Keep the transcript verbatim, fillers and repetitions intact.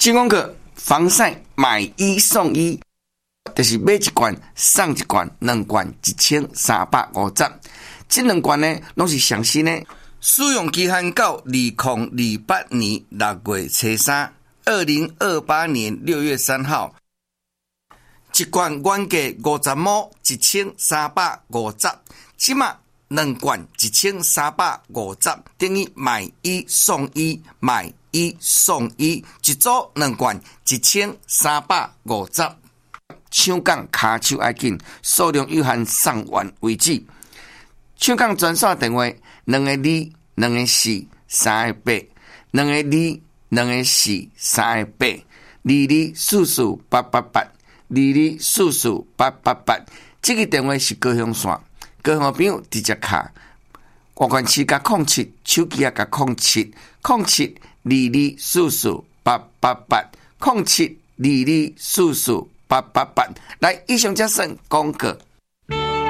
金光客防晒买一送一，就是买一罐送一罐，两罐一千三百五十。这两罐呢，拢是上新的，使用期限到二零二八年六月初三，二零二八年六月三号。一罐原价五十毛，一千三百五十，即马两罐一千三百五十，等于买一送一，买一送一，一组两罐一千三百五十。抢港卡手要紧，数量有限，送完为止。抢港专线电话：两个二、两个四、三个八，两个二、两个四、三个八，二二四四八八八。二二四四八八八，这个电话是高雄线，高雄朋友直接卡，外关市加空七，手机也加空七，空七二二四四八八八，空七二二四四八八八。来，以上这算广告。